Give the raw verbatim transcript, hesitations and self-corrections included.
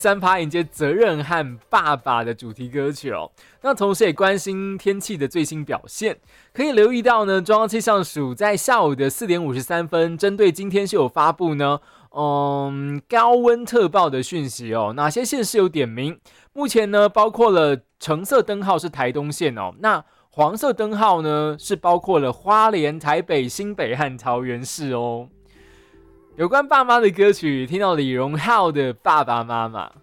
三趴迎接责任和爸爸的主题歌曲哦。那同时也关心天气的最新表现，可以留意到呢，中央气象署在下午的四点五十三分，针对今天是有发布呢，嗯，高温特报的讯息哦。哪些县市有点名？目前呢，包括了橙色灯号是台东县哦，那黄色灯号呢是包括了花莲、台北、新北和桃园市哦。有关爸妈的歌曲，听到李荣浩的《爸爸妈妈》。